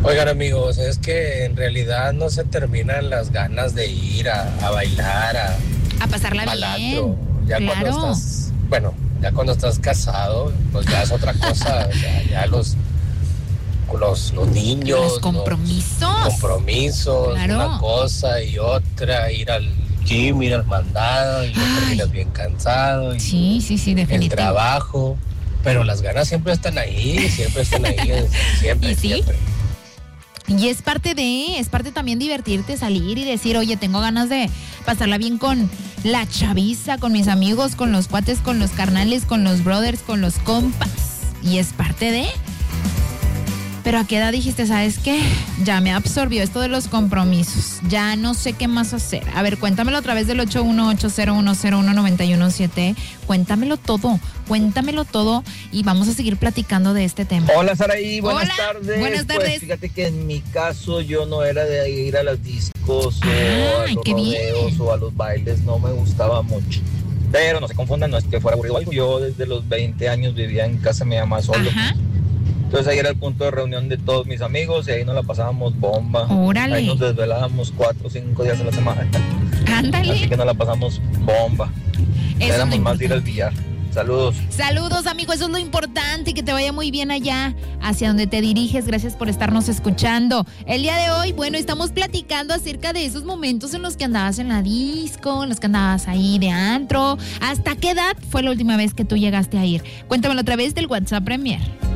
Oigan, amigos, es que en realidad no se terminan las ganas de ir a bailar, A pasarla al bien. antro. Ya cuando Claro. estás, bueno, ya cuando estás casado, pues ya es otra cosa. O sea, ya los niños, Los compromisos. compromisos, Claro. una cosa y otra, ir al gym, ir al mandado, y ya Ay. terminas bien cansado. Y Sí, el definitivo. trabajo. Pero las ganas siempre están ahí, siempre, ¿Y sí? siempre. Y es parte también divertirte, salir y decir, oye, tengo ganas de pasarla bien con la chaviza, con mis amigos, con los cuates, con los carnales, con los brothers, con los compas. Y es parte de... Pero ¿a qué edad dijiste, sabes qué? Ya me absorbió esto de los compromisos. Ya no sé qué más hacer. A ver, cuéntamelo a través del 81801019117. Cuéntamelo todo y vamos a seguir platicando de este tema. Hola, Saraí, buenas Hola, tardes. buenas tardes. Pues fíjate que en mi caso yo no era de ir a las discos o Ay, a los qué rodeos bien. o a los bailes, no me gustaba mucho. Pero no se confundan, no es que fuera aburrido o algo. Yo desde los 20 años vivía en casa de mi mamá solo. Ajá. Entonces ahí era el punto de reunión de todos mis amigos y ahí nos la pasábamos bomba. Órale. Ahí nos desvelábamos 4 o 5 días a la semana. Ándale. Así que nos la pasamos bomba. Eso es Éramos lo más de ir al importante. billar. Saludos. Saludos, amigo, eso es lo importante y que te vaya muy bien allá, hacia donde te diriges. Gracias por estarnos escuchando. El día de hoy, bueno, estamos platicando acerca de esos momentos en los que andabas en la disco, en los que andabas ahí de antro. ¿Hasta qué edad fue la última vez que tú llegaste a ir? Cuéntamelo a través del WhatsApp Premier.